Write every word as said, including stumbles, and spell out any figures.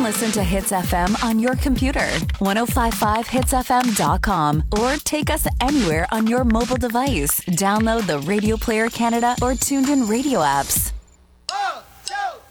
listen to Hits F M on your computer, ten fifty-five hits f m dot com, or take us anywhere on your mobile device. Download the Radio Player Canada or Tuned In radio apps.